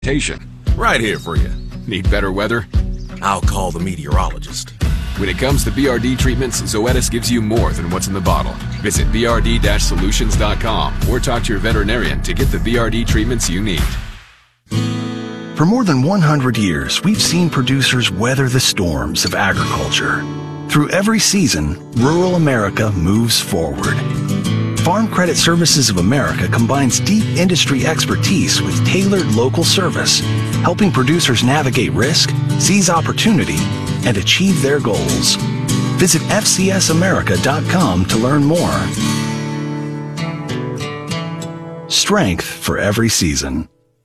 Right here for you. Need better weather? I'll call the meteorologist. When it comes to BRD treatments, Zoetis gives you more than what's in the bottle. Visit BRD-solutions.com or talk to your veterinarian to get the BRD treatments you need. For more than 100 years, we've seen producers weather the storms of agriculture. Through every season, rural America moves forward. Farm Credit Services of America combines deep industry expertise with tailored local service, helping producers navigate risk, seize opportunity, and achieve their goals. Visit FCSAmerica.com to learn more. Strength for every season.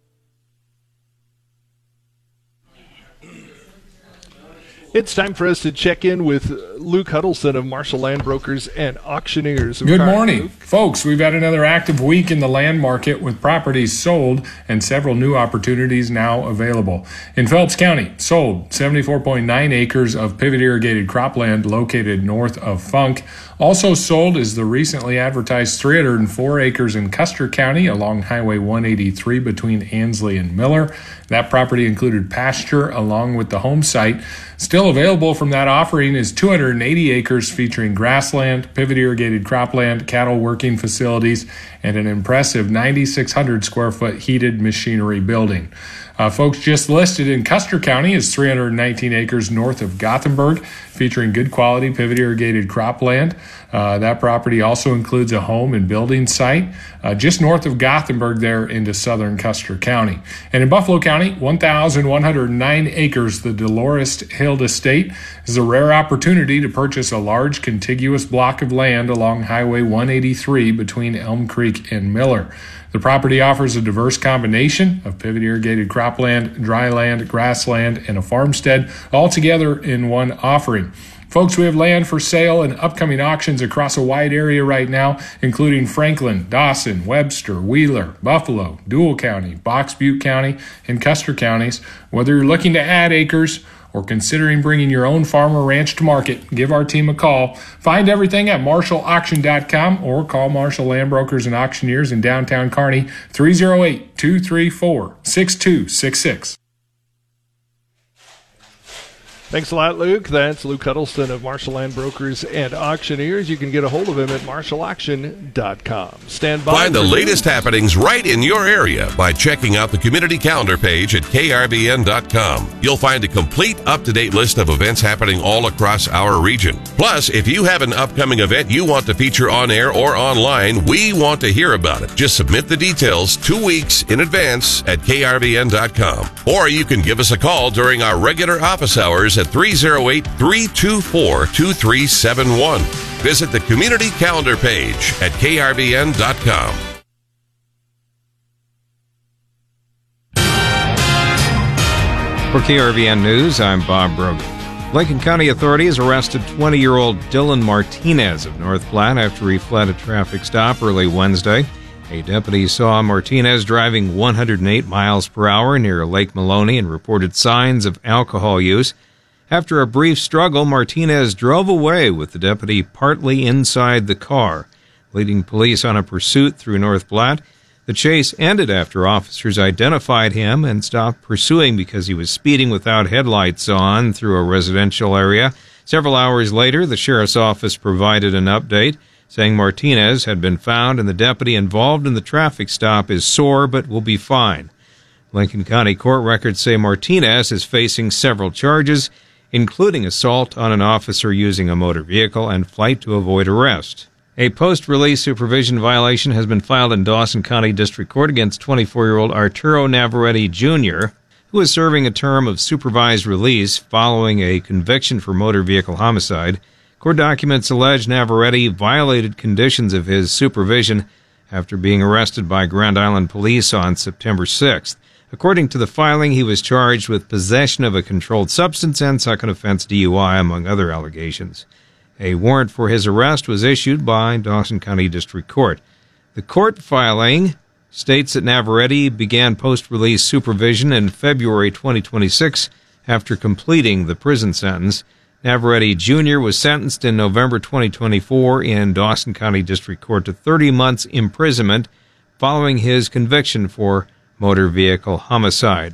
It's time for us to check in with Luke Huddleston of Marshall Land Brokers and Auctioneers. Good morning, Luke. Folks. We've had another active week in the land market with properties sold and several new opportunities now available. In Phelps County, sold 74.9 acres of pivot irrigated cropland located north of Funk. Also sold is the recently advertised 304 acres in Custer County along Highway 183 between Ansley and Miller. That property included pasture along with the home site. Still available from that offering is 280 acres featuring grassland, pivot irrigated cropland, cattle working facilities, and an impressive 9,600 square foot heated machinery building. Folks, just listed in Custer County is 319 acres north of Gothenburg, featuring good quality pivot irrigated cropland. That property also includes a home and building site just north of Gothenburg there into southern Custer County. And in Buffalo County, 1,109 acres, the Dolores Hill Estate is a rare opportunity to purchase a large contiguous block of land along Highway 183 between Elm Creek and Miller. The property offers a diverse combination of pivot irrigated cropland, dry land, grassland, and a farmstead, all together in one offering. Folks, we have land for sale and upcoming auctions across a wide area right now, including Franklin, Dawson, Webster, Wheeler, Buffalo, Dual County, Box Butte County, and Custer counties. Whether you're looking to add acres or considering bringing your own farm or ranch to market, give our team a call. Find everything at marshallauction.com or call Marshall Land Brokers and Auctioneers in downtown Kearney, 308-234-6266. Thanks a lot, Luke. That's Luke Huddleston of Marshall Land Brokers and Auctioneers. You can get a hold of him at marshallauction.com. Stand by. Find the latest happenings right in your area by checking out the community calendar page at KRBN.com. You'll find a complete, up-to-date list of events happening all across our region. Plus, if you have an upcoming event you want to feature on air or online, we want to hear about it. Just submit the details 2 weeks in advance at KRBN.com. Or you can give us a call during our regular office hours at 308-324-2371. Visit the community calendar page at KRBN.com. For KRBN News, I'm Bob Brogan. Lincoln County authorities arrested 20-year-old Dylan Martinez of North Platte after he fled a traffic stop early Wednesday. A deputy saw Martinez driving 108 miles per hour near Lake Maloney and reported signs of alcohol use. After a brief struggle, Martinez drove away with the deputy partly inside the car, leading police on a pursuit through North Platte. The chase ended after officers identified him and stopped pursuing because he was speeding without headlights on through a residential area. Several hours later, the sheriff's office provided an update saying Martinez had been found and the deputy involved in the traffic stop is sore but will be fine. Lincoln County court records say Martinez is facing several charges, including assault on an officer using a motor vehicle and flight to avoid arrest. A post-release supervision violation has been filed in Dawson County District Court against 24-year-old Arturo Navarrete Jr., who is serving a term of supervised release following a conviction for motor vehicle homicide. Court documents allege Navarrete violated conditions of his supervision after being arrested by Grand Island Police on September 6th. According to the filing, he was charged with possession of a controlled substance and second offense DUI, among other allegations. A warrant for his arrest was issued by Dawson County District Court. The court filing states that Navarrete began post-release supervision in February 2026 after completing the prison sentence. Navarrete Jr. was sentenced in November 2024 in Dawson County District Court to 30 months imprisonment following his conviction for motor vehicle homicide.